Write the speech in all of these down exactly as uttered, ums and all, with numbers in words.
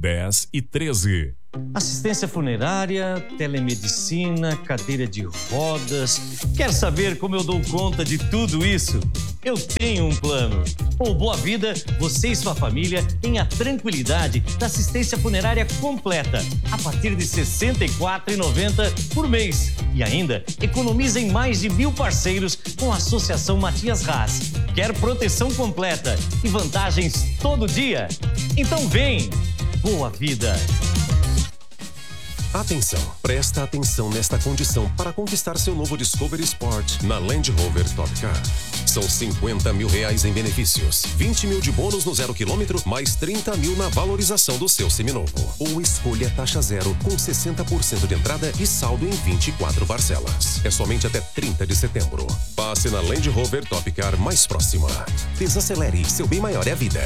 dez e treze. Assistência funerária, telemedicina, cadeira de rodas. Quer saber como eu dou conta de tudo isso? Eu tenho um plano. Com Boa Vida, você e sua família têm a tranquilidade da assistência funerária completa a partir de sessenta e quatro reais e noventa centavos por mês. E ainda economiza em mais de mil parceiros com a Associação Matias Haas. Quer proteção completa e vantagens todo dia? Então vem! Boa Vida! Atenção, presta atenção nesta condição para conquistar seu novo Discovery Sport na Land Rover Top Car. São cinquenta mil reais em benefícios, vinte mil de bônus no zero quilômetro, mais trinta mil na valorização do seu seminovo. Ou escolha taxa zero com sessenta por cento de entrada e saldo em vinte e quatro parcelas. É somente até trinta de setembro. Passe na Land Rover Top Car mais próxima. Desacelere, seu bem maior é a vida.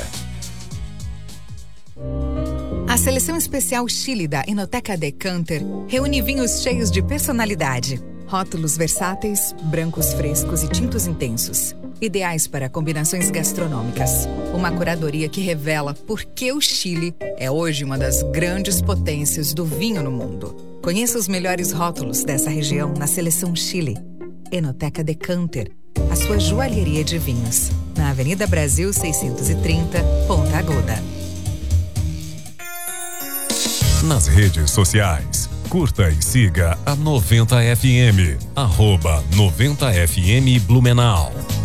A seleção especial Chile da Enoteca Decanter reúne vinhos cheios de personalidade. Rótulos versáteis, brancos frescos e tintos intensos. Ideais para combinações gastronômicas. Uma curadoria que revela por que o Chile é hoje uma das grandes potências do vinho no mundo. Conheça os melhores rótulos dessa região na seleção Chile. Enoteca Decanter, a sua joalheria de vinhos. Na Avenida Brasil seiscentos e trinta, Ponta Aguda. Nas redes sociais, curta e siga a noventa F M, arroba noventa F M Blumenau.